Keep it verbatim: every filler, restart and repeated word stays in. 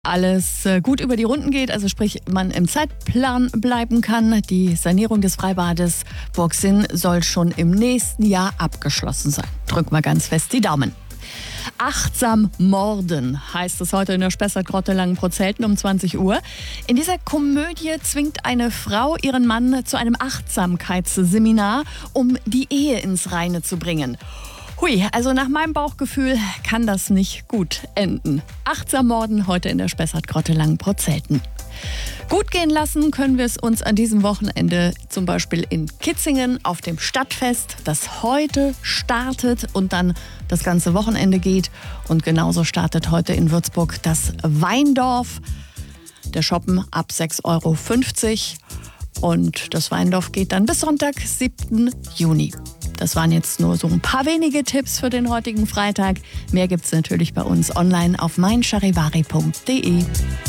alles äh, gut über die Runden geht, also sprich man im Zeitplan bleiben kann. Die Sanierung des Freibades Burg Sinn soll schon im nächsten Jahr abgeschlossen sein. Drücken wir ganz fest die Daumen. Achtsam morden heißt es heute in der Spessartgrotte Langenprozellten um zwanzig Uhr. In dieser Komödie zwingt eine Frau ihren Mann zu einem Achtsamkeitsseminar, um die Ehe ins Reine zu bringen. Hui, also nach meinem Bauchgefühl kann das nicht gut enden. Achtsam morden heute in der Spessartgrotte Langenprozellten. Gut gehen lassen können wir es uns an diesem Wochenende zum Beispiel in Kitzingen auf dem Stadtfest, das heute startet und dann das ganze Wochenende geht. Und genauso startet heute in Würzburg das Weindorf. Der Shoppen ab sechs Euro fünfzig und das Weindorf geht dann bis Sonntag, siebten Juni. Das waren jetzt nur so ein paar wenige Tipps für den heutigen Freitag. Mehr gibt's natürlich bei uns online auf mein charivari punkt de.